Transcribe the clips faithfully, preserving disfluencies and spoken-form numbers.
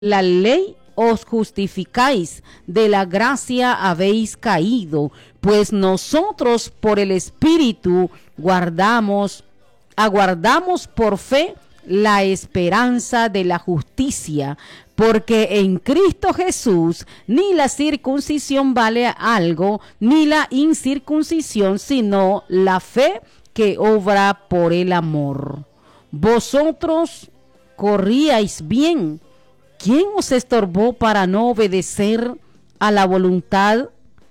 la ley os justificáis, de la gracia habéis caído, pues nosotros por el Espíritu guardamos, aguardamos por fe la esperanza de la justicia, porque en Cristo Jesús ni la circuncisión vale algo, ni la incircuncisión, sino la fe que obra por el amor. Vosotros corríais bien. ¿Quién os estorbó para no obedecer a la voluntad,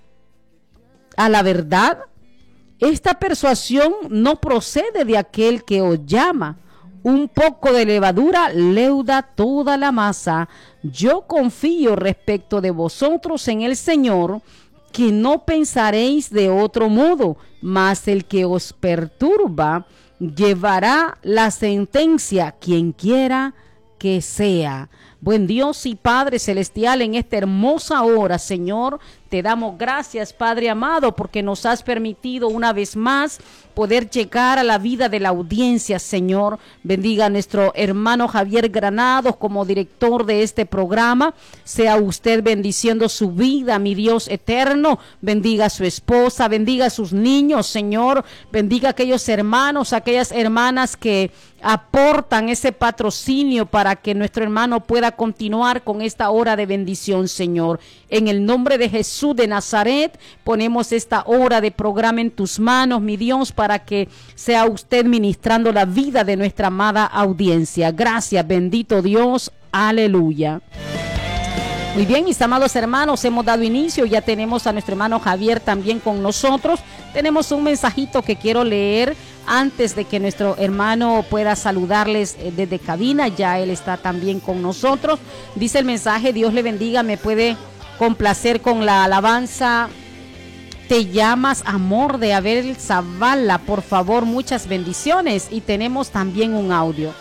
a la verdad? Esta persuasión no procede de aquel que os llama. Un poco de levadura leuda toda la masa. Yo confío respecto de vosotros en el Señor, que no pensaréis de otro modo, mas el que os perturba llevará la sentencia, quien quiera que sea. Buen Dios y Padre Celestial, en esta hermosa hora, Señor, te damos gracias, Padre amado, porque nos has permitido una vez más poder llegar a la vida de la audiencia, Señor. Bendiga a nuestro hermano Javier Granados como director de este programa. Sea usted bendiciendo su vida, mi Dios eterno. Bendiga a su esposa, bendiga a sus niños, Señor. Bendiga a aquellos hermanos, aquellas hermanas que aportan ese patrocinio para que nuestro hermano pueda continuar con esta hora de bendición, Señor. En el nombre de Jesús de Nazaret, ponemos esta hora de programa en tus manos, mi Dios, para que sea usted ministrando la vida de nuestra amada audiencia. Gracias, bendito Dios. Aleluya. Muy bien, mis amados hermanos, hemos dado inicio, ya tenemos a nuestro hermano Javier también con nosotros. Tenemos un mensajito que quiero leer antes de que nuestro hermano pueda saludarles desde cabina. Ya él está también con nosotros. Dice el mensaje: Dios le bendiga, me puede complacer con la alabanza Te llamas amor de Abel Zavala, por favor, muchas bendiciones. Y tenemos también un audio.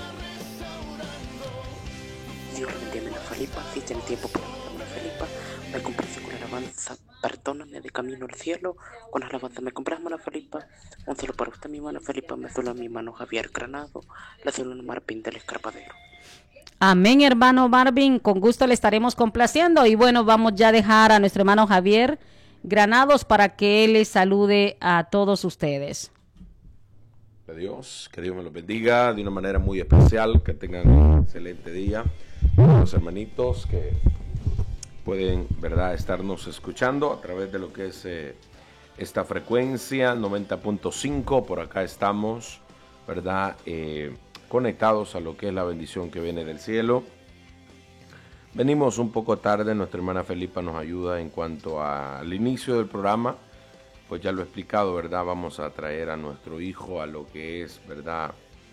Dios le bendiga, Mena Felipa, si tiene tiempo para Mena Felipa, me complace con la alabanza Perdóname de camino al cielo, con la alabanza me compras, Mena Felipa, un saludo para usted, mi Mena Felipa, me saluda mi hermano Javier Granado, le saluda Marvin del Escarpadero. Amén, hermano Marvin, con gusto le estaremos complaciendo. Y bueno, vamos ya a dejar a nuestro hermano Javier Granados para que él les salude a todos ustedes. A Dios, que Dios me los bendiga de una manera muy especial, que tengan un excelente día. Los hermanitos que pueden, verdad, estarnos escuchando a través de lo que es eh, esta frecuencia noventa punto cinco, por acá estamos, verdad, eh, conectados a lo que es la bendición que viene del cielo. Venimos un poco tarde, nuestra hermana Felipa nos ayuda en cuanto al inicio del programa, pues ya lo he explicado, verdad, vamos a traer a nuestro hijo a lo que es, verdad,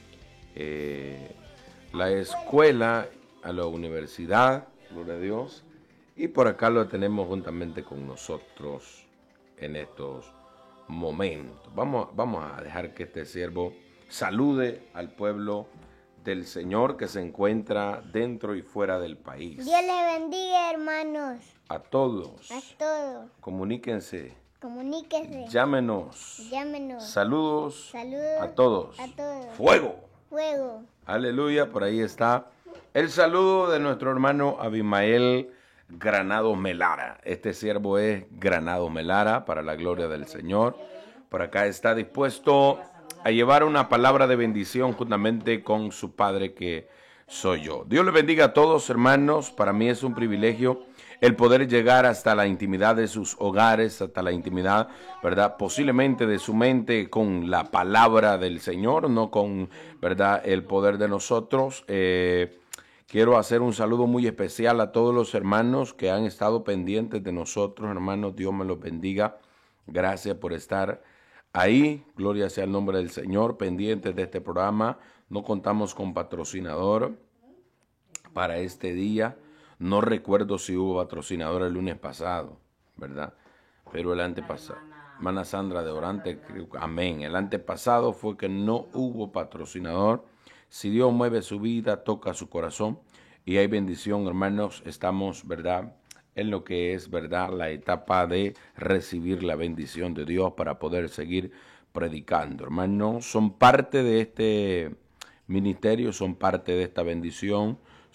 eh, la escuela, a la universidad, gloria a Dios, y por acá lo tenemos juntamente con nosotros en estos momentos. Vamos, vamos a dejar que este siervo salude al pueblo del Señor que se encuentra dentro y fuera del país. Dios les bendiga, hermanos. A todos. A todos. Comuníquense. Comuníquense. Llámenos. Llámenos. Saludos. Saludos. A todos. A todos. Fuego. Fuego. Aleluya. Por ahí está el saludo de nuestro hermano Abimael Granados Melara. Este siervo es Granados Melara, para la gloria del Señor. Por acá está dispuesto a llevar una palabra de bendición juntamente con su padre, que soy yo. Dios les bendiga a todos, hermanos. Para mí es un privilegio el poder llegar hasta la intimidad de sus hogares, hasta la intimidad, ¿verdad?, posiblemente de su mente, con la palabra del Señor, no con, ¿verdad?, el poder de nosotros. Eh, quiero hacer un saludo muy especial a todos los hermanos que han estado pendientes de nosotros, hermanos. Dios me los bendiga. Gracias por estar ahí, gloria sea el nombre del Señor, pendientes de este programa. No contamos con patrocinador para este día. No recuerdo si hubo patrocinador el lunes pasado, ¿verdad? Pero el antepasado, hermana Sandra de Orante, amén. El antepasado fue que no hubo patrocinador. Si Dios mueve su vida, toca su corazón y hay bendición, hermanos. Estamos, ¿verdad?, en lo que es, verdad, la etapa de recibir la bendición de Dios para poder seguir predicando. Hermanos, son parte de este ministerio, son parte de esta bendición,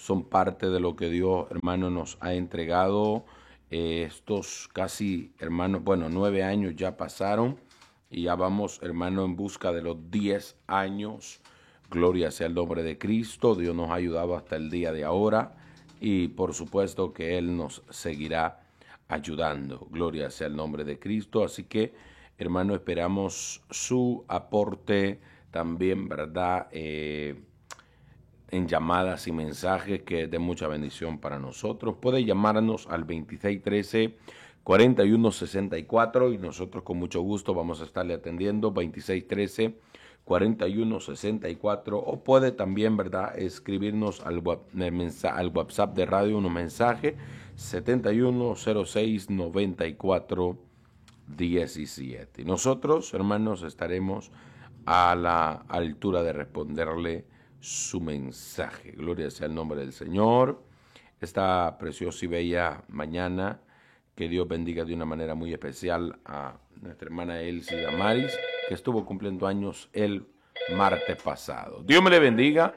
son parte de lo que Dios, hermano, nos ha entregado. Eh, estos casi, hermanos, bueno, nueve años ya pasaron y ya vamos, hermano, en busca de los diez años. Gloria sea el nombre de Cristo. Dios nos ha ayudado hasta el día de ahora y por supuesto que Él nos seguirá ayudando. Gloria sea el nombre de Cristo. Así que, hermano, esperamos su aporte también, ¿verdad? Eh, en llamadas y mensajes, que es de mucha bendición para nosotros. Puede llamarnos al veintiséis trece, cuarenta y uno sesenta y cuatro y nosotros con mucho gusto vamos a estarle atendiendo. veintiséis trece, cuarenta y uno sesenta y cuatro, o puede también, ¿verdad?, escribirnos al, al WhatsApp de radio un mensaje setenta y uno cero seis noventa y cuatro diecisiete. Y nosotros, hermanos, estaremos a la altura de responderle su mensaje. Gloria sea el nombre del Señor. Esta preciosa y bella mañana, que Dios bendiga de una manera muy especial a nuestra hermana Elsie Damaris, que estuvo cumpliendo años el martes pasado. Dios me le bendiga.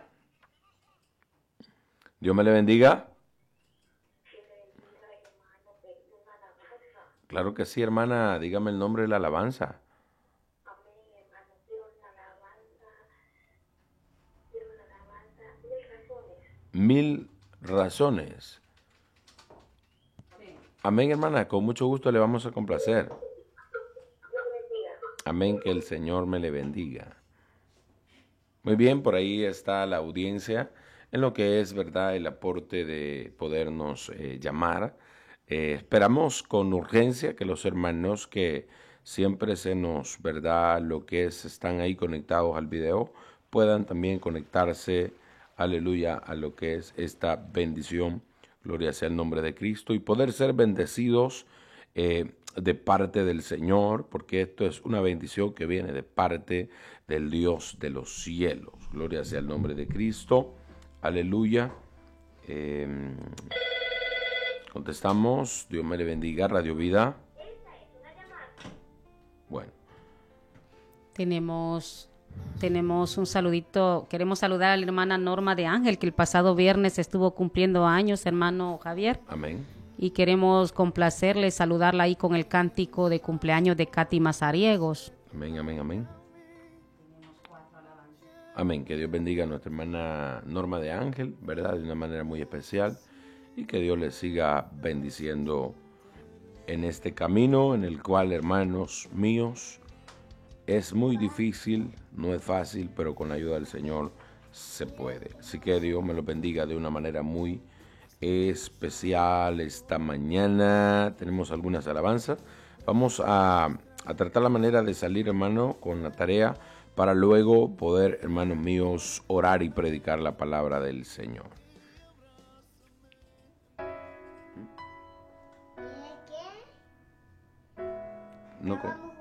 Dios me le bendiga. Claro que sí, hermana. Dígame el nombre de la alabanza. Mil razones. Amén, hermana. Con mucho gusto le vamos a complacer. Amén, que el Señor me le bendiga. Muy bien, por ahí está la audiencia en lo que es, ¿verdad?, el aporte de podernos eh, llamar. Eh, esperamos con urgencia que los hermanos que siempre se nos, ¿verdad?, lo que es, están ahí conectados al video, puedan también conectarse, aleluya, a lo que es esta bendición. Gloria sea el nombre de Cristo y poder ser bendecidos eh, de parte del Señor, porque esto es una bendición que viene de parte del Dios de los cielos. Gloria sea el nombre de Cristo. Aleluya. Eh, contestamos. Dios me le bendiga. Radio Vida. Bueno. Tenemos, tenemos un saludito. Queremos saludar a la hermana Norma de Ángel, que el pasado viernes estuvo cumpliendo años, hermano Javier. Amén. Y queremos complacerle, saludarla ahí con el cántico de cumpleaños de Katy Mazariegos. Amén, amén, amén. Amén. Que Dios bendiga a nuestra hermana Norma de Ángel, ¿verdad?, de una manera muy especial. Y que Dios le siga bendiciendo en este camino en el cual, hermanos míos, es muy difícil, no es fácil, pero con la ayuda del Señor se puede. Así que Dios me lo bendiga de una manera muy especial esta mañana. Tenemos algunas alabanzas. Vamos a, a tratar la manera de salir, hermano, con la tarea para luego poder, hermanos míos, orar y predicar la palabra del Señor. No, con...